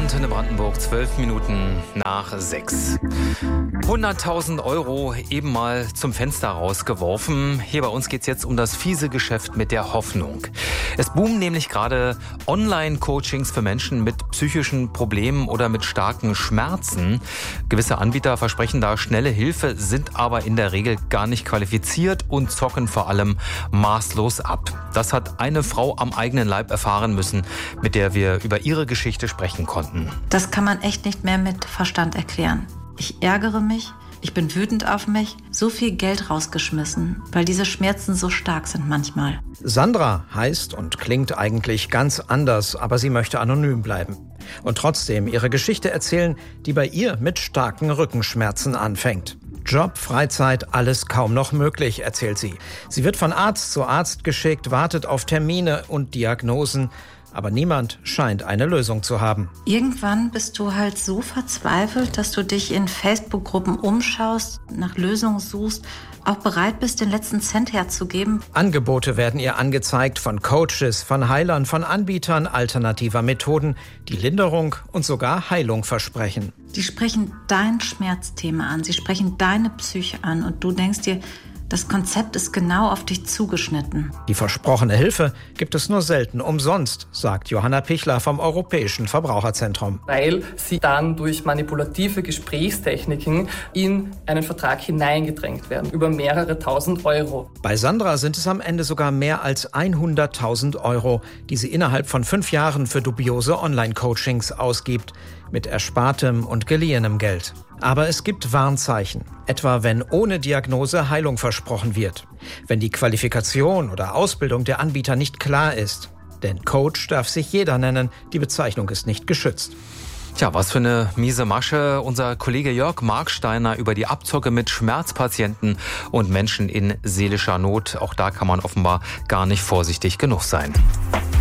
Antenne Brandenburg, 12 Minuten nach 6. 100.000 Euro eben mal zum Fenster rausgeworfen. Hier bei uns geht es jetzt um das fiese Geschäft mit der Hoffnung. Es boomen nämlich gerade Online-Coachings für Menschen mit psychischen Problemen oder mit starken Schmerzen. Gewisse Anbieter versprechen da schnelle Hilfe, sind aber in der Regel gar nicht qualifiziert und zocken vor allem maßlos ab. Das hat eine Frau am eigenen Leib erfahren müssen, mit der wir über ihre Geschichte sprechen konnten. Das kann man echt nicht mehr mit Verstand erklären. Ich ärgere mich, ich bin wütend auf mich, so viel Geld rausgeschmissen, weil diese Schmerzen so stark sind manchmal. Sandra heißt und klingt eigentlich ganz anders, aber sie möchte anonym bleiben. Und trotzdem ihre Geschichte erzählen, die bei ihr mit starken Rückenschmerzen anfängt. Job, Freizeit, alles kaum noch möglich, erzählt sie. Sie wird von Arzt zu Arzt geschickt, wartet auf Termine und Diagnosen. Aber niemand scheint eine Lösung zu haben. Irgendwann bist du halt so verzweifelt, dass du dich in Facebook-Gruppen umschaust, nach Lösungen suchst, auch bereit bist, den letzten Cent herzugeben. Angebote werden ihr angezeigt von Coaches, von Heilern, von Anbietern alternativer Methoden, die Linderung und sogar Heilung versprechen. Die sprechen dein Schmerzthema an, sie sprechen deine Psyche an und du denkst dir, das Konzept ist genau auf dich zugeschnitten. Die versprochene Hilfe gibt es nur selten umsonst, sagt Johanna Pichler vom Europäischen Verbraucherzentrum. Weil sie dann durch manipulative Gesprächstechniken in einen Vertrag hineingedrängt werden, über mehrere tausend Euro. Bei Sandra sind es am Ende sogar mehr als 100.000 Euro, die sie innerhalb von 5 Jahren für dubiose Online-Coachings ausgibt, mit erspartem und geliehenem Geld. Aber es gibt Warnzeichen, etwa wenn ohne Diagnose Heilung versprochen wird, wenn die Qualifikation oder Ausbildung der Anbieter nicht klar ist. Denn Coach darf sich jeder nennen, die Bezeichnung ist nicht geschützt. Tja, was für eine miese Masche. Unser Kollege Jörg Marksteiner über die Abzocke mit Schmerzpatienten und Menschen in seelischer Not. Auch da kann man offenbar gar nicht vorsichtig genug sein.